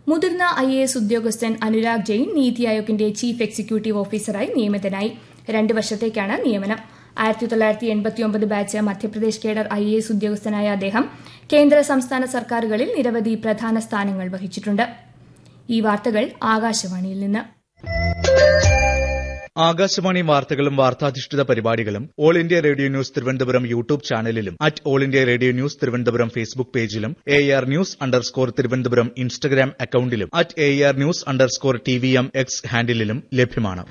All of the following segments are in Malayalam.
മുതിർന്ന IAS ഉദ്യോഗസ്ഥൻ അനുരാഗ് ജെയിൻ നീതി ആയോഗിന്റെ ചീഫ് എക്സിക്യൂട്ടീവ് ഓഫീസറായി നിയമിതനായി. 2 വർഷത്തേക്കാണ് നിയമനം. 1989 ബാച്ച് മധ്യപ്രദേശ് കേഡർ IAS ഉദ്യോഗസ്ഥനായ അദ്ദേഹം കേന്ദ്ര സംസ്ഥാന സർക്കാരുകളിൽ നിരവധി പ്രധാന സ്ഥാനങ്ങൾ വഹിച്ചിട്ടുണ്ട്. ഈ വാർത്തകൾ ആകാശവാണിയിൽ നിന്ന്. ആകാശവാണി വാർത്തകളും വാർത്താധിഷ്ഠിത പരിപാടികളും all India radio news Thiruvananthapuram YouTube ചാനലിലും all India radio news Thiruvananthapuram Facebook പേജിലും AR News_ തിരുവനന്തപുരം ഇൻസ്റ്റഗ്രാം അക്കൌണ്ടിലും AR News_TVM X ഹാൻഡിലും ലഭ്യമാണ്.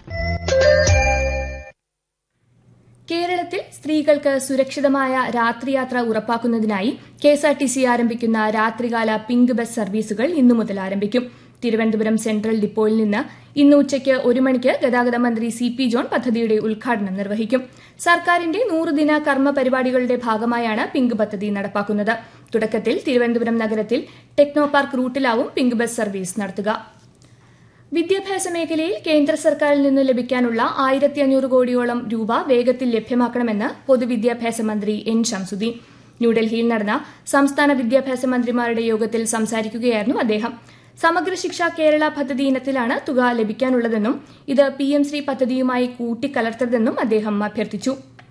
കേരളത്തിൽ സ്ത്രീകൾക്ക് സുരക്ഷിതമായ രാത്രിയാത്ര ഉറപ്പാക്കുന്നതിനായി KSRTC ആരംഭിക്കുന്ന രാത്രികാല പിങ്ക് ബസ് സർവീസുകൾ ഇന്നു മുതൽ ആരംഭിക്കും. തിരുവനന്തപുരം സെൻട്രൽ ഡിപ്പോയിൽ നിന്ന് ഇന്ന് ഉച്ചയ്ക്ക് 1 മണിക്ക് ഗതാഗത മന്ത്രി CP ജോൺ പദ്ധതിയുടെ ഉദ്ഘാടനം നിർവഹിക്കും. സർക്കാരിന്റെ 100 ദിന കർമ്മ പരിപാടികളുടെ ഭാഗമായാണ് പിങ്ക് പദ്ധതി നടപ്പാക്കുന്നത്. തുടക്കത്തിൽ തിരുവനന്തപുരം നഗരത്തിൽ techno park റൂട്ടിലാവും pink bus service നടത്തുക. വിദ്യാഭ്യാസ മേഖലയിൽ കേന്ദ്ര സർക്കാരിൽ നിന്ന് ലഭിക്കാനുള്ള 1500 കോടിയോളം രൂപ വേഗത്തിൽ ലഭ്യമാക്കണമെന്ന് പൊതുവിദ്യാഭ്യാസ മന്ത്രി N. ഷംസുദ്ദീൻ. ന്യൂഡൽഹിയിൽ നടന്ന സംസ്ഥാന വിദ്യാഭ്യാസ മന്ത്രിമാരുടെ യോഗത്തിൽ സംസാരിക്കുകയായിരുന്നു അദ്ദേഹം. സമഗ്ര ശിക്ഷ കേരള പദ്ധതി ഇനത്തിലാണ് തുക ലഭിക്കാനുള്ളതെന്നും ഇത് PM-ശ്രീ പദ്ധതിയുമായി കൂട്ടിക്കലർത്തരുതെന്നും അദ്ദേഹം അഭ്യർത്ഥിച്ചു.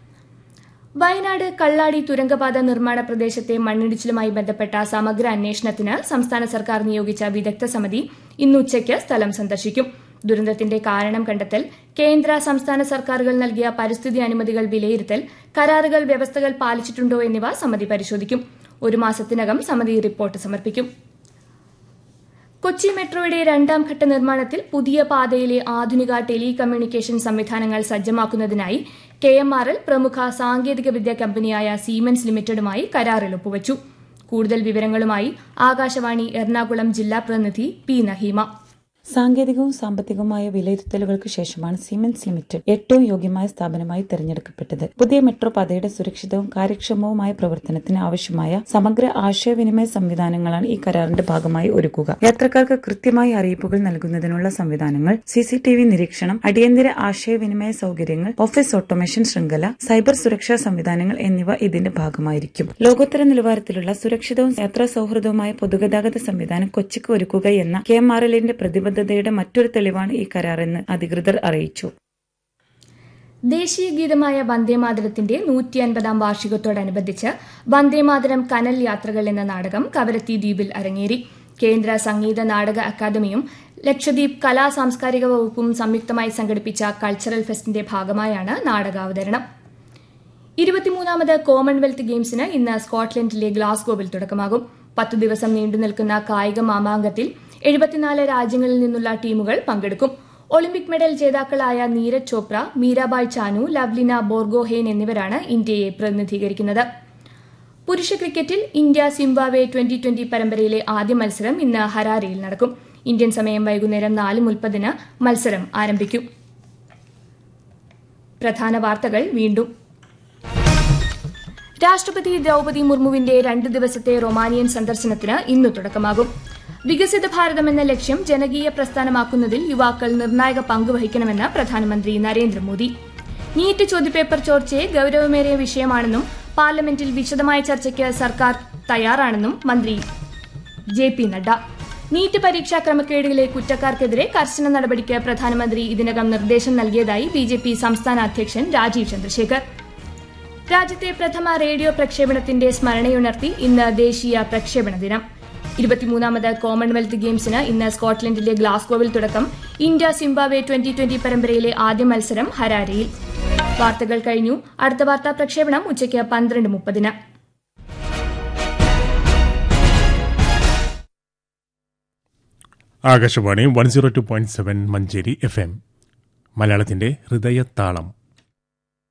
വയനാട് കള്ളാടി തുരങ്കപാത നിർമ്മാണ പ്രദേശത്തെ മണ്ണിടിച്ചിലുമായി ബന്ധപ്പെട്ട സമഗ്ര അന്വേഷണത്തിന് സംസ്ഥാന സർക്കാർ നിയോഗിച്ച വിദഗ്ധ സമിതി ഇന്ന് ഉച്ചയ്ക്ക് സ്ഥലം സന്ദർശിക്കും. ദുരന്തത്തിന്റെ കാരണം കണ്ടെത്തൽ, കേന്ദ്ര സംസ്ഥാന സർക്കാരുകൾ നൽകിയ പരിസ്ഥിതി അനുമതികൾ വിലയിരുത്തൽ, കരാറുകൾ വ്യവസ്ഥകൾ പാലിച്ചിട്ടുണ്ടോ എന്നിവ സമിതി പരിശോധിക്കും. 1 മാസത്തിനകം സമിതി റിപ്പോർട്ട് സമർപ്പിക്കും. കൊച്ചി മെട്രോയുടെ 2ാം ഘട്ട നിർമ്മാണത്തിൽ പുതിയ പാതയിലെ ആധുനിക ടെലി കമ്മ്യൂണിക്കേഷൻ സംവിധാനങ്ങൾ സജ്ജമാക്കുന്നതിനായി KMRL പ്രമുഖ സാങ്കേതിക വിദ്യാ കമ്പനിയായ സീമെൻസ് ലിമിറ്റഡുമായി കരാറിൽ ഒപ്പുവച്ചു. കൂടുതൽ വിവരങ്ങളുമായി ആകാശവാണി എറണാകുളം ജില്ലാ പ്രതിനിധി P. നഹീമ. സാങ്കേതികവും സാമ്പത്തികവുമായ വിലയിരുത്തലുകൾക്ക് ശേഷമാണ് സീമെൻസ് ലിമിറ്റഡ് ഏറ്റവും യോഗ്യമായ സ്ഥാപനമായി തെരഞ്ഞെടുക്കപ്പെട്ടത്. പുതിയ മെട്രോ പാതയുടെ സുരക്ഷിതവും കാര്യക്ഷമവുമായ പ്രവർത്തനത്തിന് ആവശ്യമായ സമഗ്ര ആശയവിനിമയ സംവിധാനങ്ങളാണ് ഈ കരാറിന്റെ ഭാഗമായി ഒരുക്കുക. യാത്രക്കാർക്ക് കൃത്യമായ അറിയിപ്പുകൾ നൽകുന്നതിനുള്ള സംവിധാനങ്ങൾ, CCTV നിരീക്ഷണം, അടിയന്തര ആശയവിനിമയ സൌകര്യങ്ങൾ, ഓഫീസ് ഓട്ടോമേഷൻ ശൃംഖല, സൈബർ സുരക്ഷാ സംവിധാനങ്ങൾ എന്നിവ ഇതിന്റെ ഭാഗമായിരിക്കും. ലോകോത്തര നിലവാരത്തിലുള്ള സുരക്ഷിതവും യാത്രാ സൌഹൃദവുമായ പൊതുഗതാഗത സംവിധാനം കൊച്ചിക്ക് ഒരുക്കുക എന്ന KMRLന്റെ പ്രതിബദ്ധതയുടെ മറ്റൊരു തെളിവാണ് ഈ കരാറെന്ന് അധികൃതർ അറിയിച്ചു. ദേശീയ ഗീതമായ വന്ദേമാതരത്തിന്റെ 150ാം വാർഷികത്തോടനുബന്ധിച്ച് വന്ദേമാതരം കനൽ യാത്രകൾ എന്ന നാടകം കവരത്തി ദ്വീപിൽ അരങ്ങേറി. കേന്ദ്ര സംഗീത നാടക അക്കാദമിയും ലക്ഷദ്വീപ് കലാ സാംസ്കാരിക വകുപ്പും സംയുക്തമായി സംഘടിപ്പിച്ച കൾച്ചറൽ ഫെസ്റ്റിന്റെ ഭാഗമായാണ് നാടകാവതരണം. 23ാമത് കോമൺവെൽത്ത് ഗെയിംസിന് ഇന്ന് സ്കോട്ട്ലൻഡിലെ ഗ്ലാസ്ഗോവിൽ തുടക്കമാകും. 10 ദിവസം നീണ്ടുനിൽക്കുന്ന കായിക മാമാങ്കത്തിൽ 74 രാജ്യങ്ങളിൽ നിന്നുള്ള ടീമുകൾ പങ്കെടുക്കും. ഒളിമ്പിക് മെഡൽ ജേതാക്കളായ നീരജ് ചോപ്ര, മീരാബായ് ചാനു, ലവ്ലിന ബോർഗോഹെയ്ൻ എന്നിവരാണ് ഇന്ത്യയെ പ്രതിനിധീകരിക്കുന്നത്. പുരുഷ ക്രിക്കറ്റിൽ ഇന്ത്യ സിംബാബ്വെ 2020 പരമ്പരയിലെ ആദ്യ മത്സരം ഇന്ന് ഹരാരെയിൽ നടക്കും. ഇന്ത്യൻ സമയം വൈകുന്നേരം 4:30 മത്സരം ആരംഭിക്കും. പ്രധാന വാർത്തകൾ വീണ്ടും. രാഷ്ട്രപതി ദ്രൌപദി മുർമുവിന്റെ 2 ദിവസത്തെ റൊമാനിയൻ സന്ദർശനത്തിന് ഇന്ന് തുടക്കമാകും. വികസിത ഭാരതം എന്ന ലക്ഷ്യം ജനകീയ പ്രസ്ഥാനമാക്കുന്നതിൽ യുവാക്കൾ നിർണായക പങ്ക് വഹിക്കണമെന്ന് പ്രധാനമന്ത്രി നരേന്ദ്രമോദി. നീറ്റ് ചോദ്യപേപ്പർ ചോർച്ചയെ ഗൌരവമേറിയ വിഷയമാണെന്നും പാർലമെന്റിൽ വിശദമായ ചർച്ചയ്ക്ക് സർക്കാർ തയ്യാറാണെന്നും മന്ത്രി JP നഡ്ഡ. നീറ്റ് പരീക്ഷാ ക്രമക്കേടുകളിലെ കുറ്റക്കാർക്കെതിരെ കർശന നടപടിക്ക് പ്രധാനമന്ത്രി ഇതിനകം നിർദ്ദേശം നൽകിയതായി BJP സംസ്ഥാന അധ്യക്ഷൻ രാജീവ് ചന്ദ്രശേഖർ. രാജ്യത്തെ പ്രഥമ റേഡിയോ പ്രക്ഷേപണത്തിന്റെ സ്മരണയുണർത്തി ഇന്ന് ദേശീയ പ്രക്ഷേപണ ദിനം. 23ാമത് കോമൺവെൽത്ത് ഗെയിംസിന് ഇന്ന് സ്കോട്ട്ലൻഡിലെ ഗ്ലാസ്ഗോവിൽ തുടക്കം. ഇന്ത്യ സിംബാബ്വെ 2020 പരമ്പരയിലെ ആദ്യ മത്സരം ഹരാരെയിൽ. വാർത്തകൾ കഴിഞ്ഞു. അടുത്ത വാർത്താ പ്രക്ഷേപണം ഉച്ചയ്ക്ക് 12:30. ആകാശവാണി 102.7 മഞ്ചേരി FM മലയാളത്തിന്റെ ഹൃദയത്താളം.